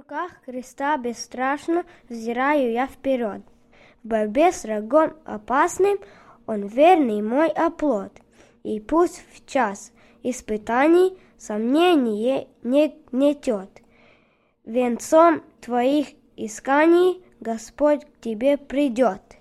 руках креста бесстрашно взираю я вперед. В борьбе с врагом опасным он верный мой оплот. И пусть в час испытаний сомнение не гнетет. Венцом твоих исканий Господь к тебе придет.